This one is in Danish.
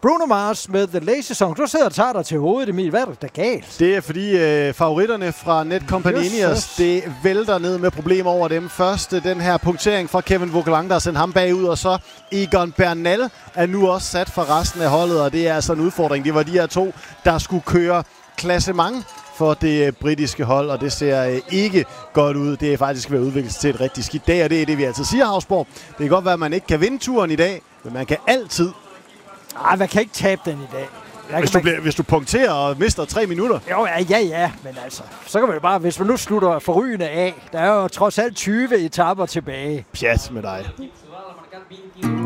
Bruno Mars med The Lazy Song. Du sidder og tager dig til hovedet, Emil. Hvad er der galt? Det er fordi favoritterne fra Netcompanions, det vælter ned med problemer over dem. Først den her punktering fra Kevin Vauquelin, der har sendt ham bagud, og så Egan Bernal er nu også sat for resten af holdet, og det er altså en udfordring. Det var de her to, der skulle køre klassement for det britiske hold, og det ser ikke godt ud. Det er faktisk ved at udvikle sig til et rigtig skidt dag, og det er det, vi altid siger, Hausborg. Det kan godt være, at man ikke kan vinde turen i dag, men man kan altid. Nej, man kan ikke tabe den i dag. Hvis du punkterer og mister 3 minutter. Jo, ja, men altså, så kan man jo bare, hvis man nu slutter forrygende af, der er jo trods alt 20 etaper tilbage. Pjat med dig.